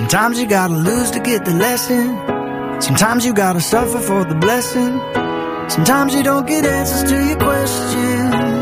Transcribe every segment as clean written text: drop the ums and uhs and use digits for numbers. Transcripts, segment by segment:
Sometimes you gotta lose to get the lesson. Sometimes you gotta suffer for the blessing. Sometimes you don't get answers to your questions.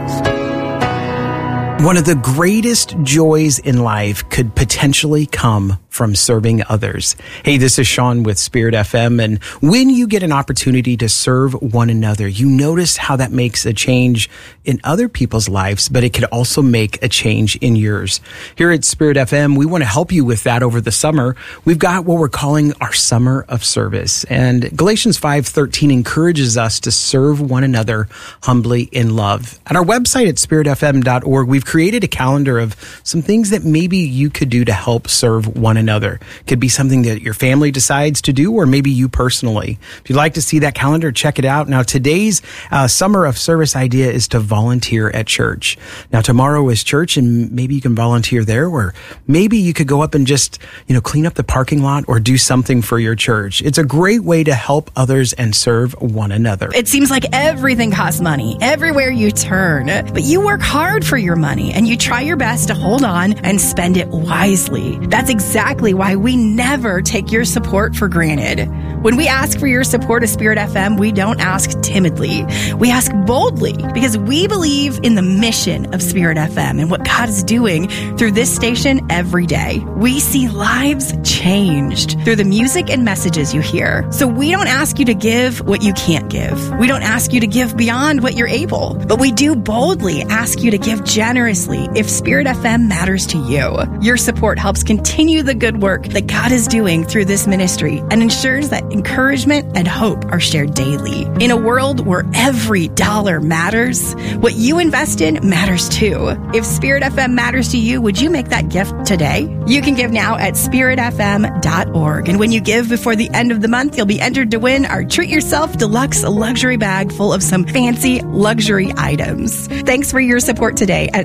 One of the greatest joys in life could potentially come from serving others. Hey, this is Sean with Spirit FM, and when you get an opportunity to serve one another, you notice how that makes a change in other people's lives, but it could also make a change in yours. Here at Spirit FM, we want to help you with that over the summer. We've got what we're calling our Summer of Service, and Galatians 5:13 encourages us to serve one another humbly in love. At our website at spiritfm.org, we've created a calendar of some things that maybe you could do to help serve one another. It could be something that your family decides to do, or maybe you personally. If you'd like to see that calendar, check it out. Now, today's Summer of Service idea is to volunteer at church. Now, tomorrow is church, and maybe you can volunteer there, or maybe you could go up and just, clean up the parking lot or do something for your church. It's a great way to help others and serve one another. It seems like everything costs money everywhere you turn, but you work hard for your money and you try your best to hold on and spend it wisely. That's exactly why we never take your support for granted. When we ask for your support of Spirit FM, we don't ask timidly. We ask boldly because we believe in the mission of Spirit FM and what God is doing through this station every day. We see lives changed through the music and messages you hear. So we don't ask you to give what you can't give. We don't ask you to give beyond what you're able, but we do boldly ask you to give generously if Spirit FM matters to you. Your support helps continue the good work that God is doing through this ministry and ensures that encouragement and hope are shared daily. In a world where every dollar matters, what you invest in matters too. If Spirit FM matters to you, would you make that gift today? You can give now at spiritfm.org. And when you give before the end of the month, you'll be entered to win our Treat Yourself Deluxe luxury bag full of some fancy luxury items. Thanks for your support today at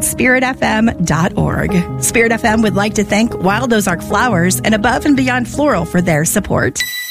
spiritfm.org. Spirit FM would like to thank Wild Ozark Flowers and Above and Beyond Floral for their support.